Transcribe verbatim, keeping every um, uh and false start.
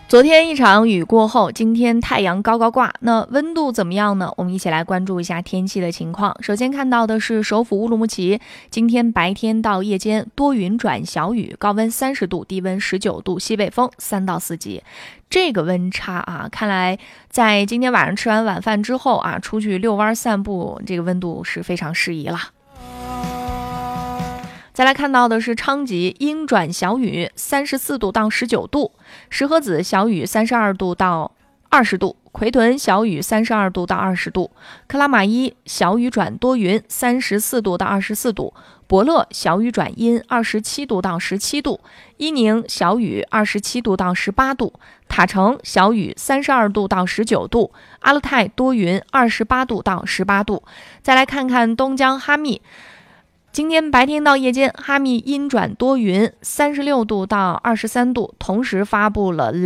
昨天一场雨过后，今天太阳高高挂，那温度怎么样呢？我们一起来关注一下天气的情况。首先看到的是首府乌鲁木齐，今天白天到夜间多云转小雨，高温三十度，低温十九度，西北风三到四级。这个温差啊，看来在今天晚上吃完晚饭之后啊，出去遛弯散步，这个温度是非常适宜了。再来看到的是昌吉阴转小雨，三十四度到十九度；石河子小雨三十二度到二十度；奎屯小雨三十二度到二十度；克拉玛依小雨转多云，三十四度到二十四度；伯乐小雨转阴，二十七度到十七度；伊宁小雨二十七度到十八度；塔城小雨三十二度到十九度；阿勒泰多云，二十八度到十八度。再来看看东江哈密。今天白天到夜间，哈密阴转多云，三十六度到二十三度，同时发布了